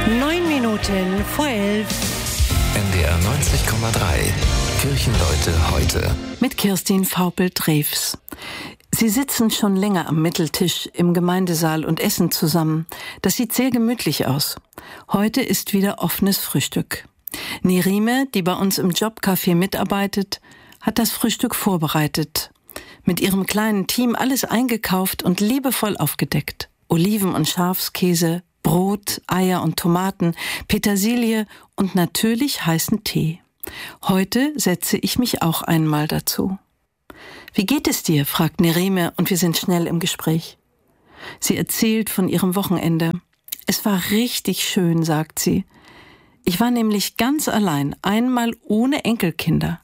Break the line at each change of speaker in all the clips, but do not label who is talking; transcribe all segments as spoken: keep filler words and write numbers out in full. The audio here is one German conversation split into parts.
Neun Minuten vor elf.
N D R neunzig Komma drei. Kirchenleute heute.
Mit Kirstin Vaupel-Drews. Sie sitzen schon länger am Mitteltisch im Gemeindesaal und essen zusammen. Das sieht sehr gemütlich aus. Heute ist wieder offenes Frühstück. Nerime, die bei uns im Jobcafé mitarbeitet, hat das Frühstück vorbereitet. Mit ihrem kleinen Team alles eingekauft und liebevoll aufgedeckt. Oliven und Schafskäse, Brot, Eier und Tomaten, Petersilie und natürlich heißen Tee. Heute setze ich mich auch einmal dazu. »Wie geht es dir?« fragt Nerime und wir sind schnell im Gespräch. Sie erzählt von ihrem Wochenende. »Es war richtig schön«, sagt sie. »Ich war nämlich ganz allein, einmal ohne Enkelkinder.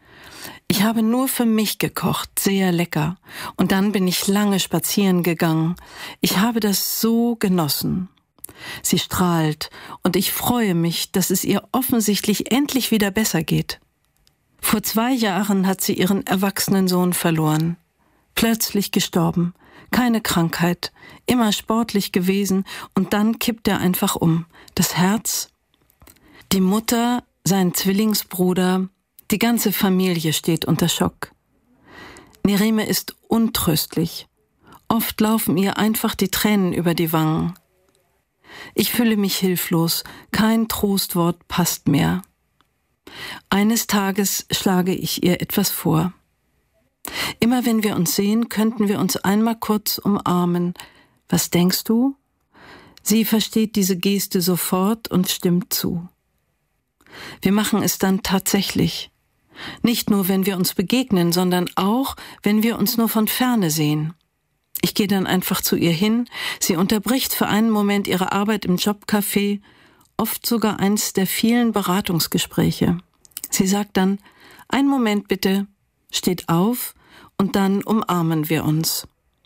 Ich habe nur für mich gekocht, sehr lecker. Und dann bin ich lange spazieren gegangen. Ich habe das so genossen.« Sie strahlt und ich freue mich, dass es ihr offensichtlich endlich wieder besser geht. Vor zwei Jahren hat sie ihren erwachsenen Sohn verloren. Plötzlich gestorben, keine Krankheit, immer sportlich gewesen und dann kippt er einfach um. Das Herz, die Mutter, sein Zwillingsbruder, die ganze Familie steht unter Schock. Nerime ist untröstlich. Oft laufen ihr einfach die Tränen über die Wangen. Ich fühle mich hilflos, kein Trostwort passt mehr. Eines Tages schlage ich ihr etwas vor. Immer wenn wir uns sehen, könnten wir uns einmal kurz umarmen. Was denkst du? Sie versteht diese Geste sofort und stimmt zu. Wir machen es dann tatsächlich. Nicht nur, wenn wir uns begegnen, sondern auch, wenn wir uns nur von Ferne sehen. Ich gehe dann einfach zu ihr hin, sie unterbricht für einen Moment ihre Arbeit im Jobcafé, oft sogar eins der vielen Beratungsgespräche. Sie sagt dann, einen Moment bitte, steht auf und dann umarmen wir uns.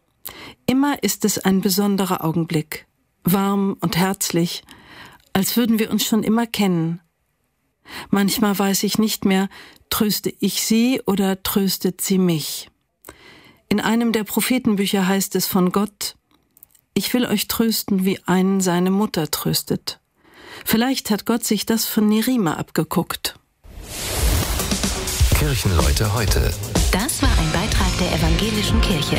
Immer ist es ein besonderer Augenblick, warm und herzlich, als würden wir uns schon immer kennen. Manchmal weiß ich nicht mehr, tröste ich sie oder tröstet sie mich. In einem der Prophetenbücher heißt es von Gott, ich will euch trösten, wie einen seine Mutter tröstet. Vielleicht hat Gott sich das von Nerime abgeguckt.
Kirchenleute heute.
Das war ein Beitrag der Evangelischen Kirche.